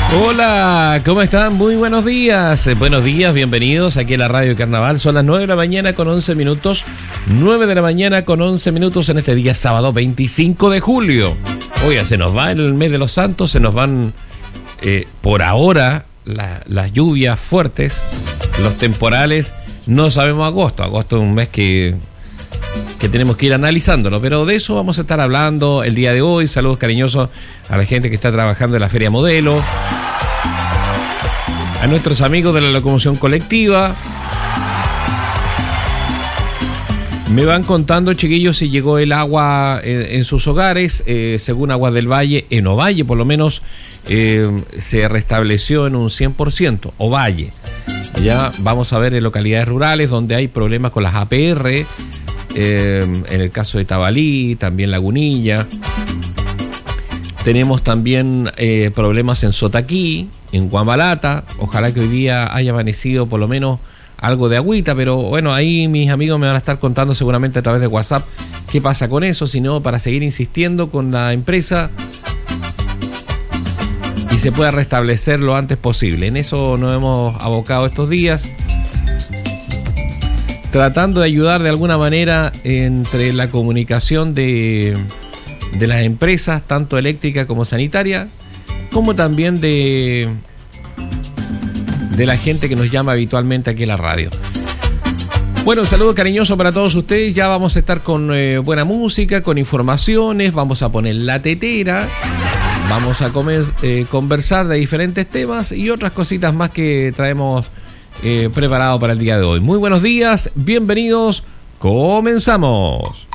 Hola, ¿cómo están? Muy buenos días. Buenos días, bienvenidos aquí a la Radio Carnaval. Son las 9 de la mañana con 11 minutos. 9 de la mañana con 11 minutos en este día sábado 25 de julio. Oiga, se nos va el mes de los santos, se nos van por ahora las lluvias fuertes, los temporales. No sabemos agosto. Agosto es un mes que tenemos que ir analizándolo, pero de eso vamos a estar hablando el día de hoy. Saludos cariñosos a la gente que está trabajando en la Feria Modelo, a nuestros amigos de la locomoción colectiva. Me van contando, chiquillos, si llegó el agua en sus hogares. Según Aguas del Valle, en Ovalle por lo menos se restableció en un 100%. Ovalle. Ya vamos a ver en localidades rurales donde hay problemas con las APR. En el caso de Tabalí, también Lagunilla. Tenemos también problemas en Sotaquí, en Guamalata. Ojalá que hoy día haya amanecido por lo menos algo de agüita, pero bueno, ahí mis amigos me van a estar contando seguramente a través de WhatsApp qué pasa con eso, sino para seguir insistiendo con la empresa y se pueda restablecer lo antes posible. En eso nos hemos abocado estos días, tratando de ayudar de alguna manera entre la comunicación de las empresas, tanto eléctrica como sanitaria, como también de la gente que nos llama habitualmente aquí en la radio. Bueno, un saludo cariñoso para todos ustedes. Ya vamos a estar con buena música, con informaciones, vamos a poner la tetera, vamos a conversar de diferentes temas y otras cositas más que traemos preparado para el día de hoy. Muy buenos días, bienvenidos, comenzamos.